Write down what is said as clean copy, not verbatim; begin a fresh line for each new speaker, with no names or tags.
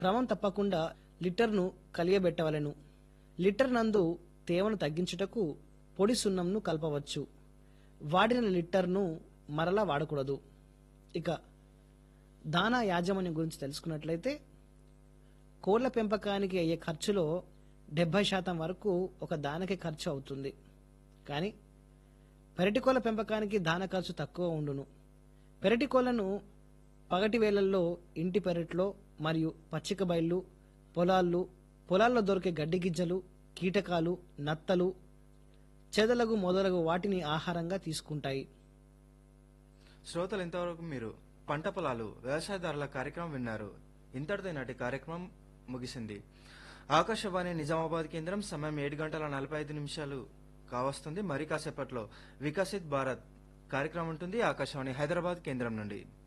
క్రమం తప్పకుండా లిటర్ను కలియబెట్టవలెను. లీటర్ నందు తేమను తగ్గించుటకు పొడి సున్నంను కలపవచ్చు. వాడిన లీటర్ను మరలా వాడకూడదు. ఇక దానా యాజమాన్యం గురించి తెలుసుకున్నట్లయితే కోళ్ల పెంపకానికి అయ్యే ఖర్చులో 70% వరకు ఒక దానకే ఖర్చు అవుతుంది. కానీ పెరటి కోళ్ల పెంపకానికి దాన ఖర్చు తక్కువ ఉండును. పెరటి కోళ్లను పగటి వేళల్లో ఇంటి పెరట్లో మరియు పచ్చిక బయళ్ళు, పొలాల్లో దొరికే గడ్డి గిజ్జలు, కీటకాలు, నత్తలు, చెదలగు మొదలగు వాటిని ఆహారంగా తీసుకుంటాయి.
శ్రోతలు ఇంతవరకు మీరు పంట పొలాలు వ్యవసాయదారుల కార్యక్రమం విన్నారు. ఇంతటితో నాటి కార్యక్రమం ముగిసింది. ఆకాశవాణి నిజామాబాద్ కేంద్రం సమయం 7:45 కావస్తుంది. మరి కాసేపట్లో వికసిత్ భారత్ కార్యక్రమం ఉంటుంది ఆకాశవాణి హైదరాబాద్ కేంద్రం నుండి.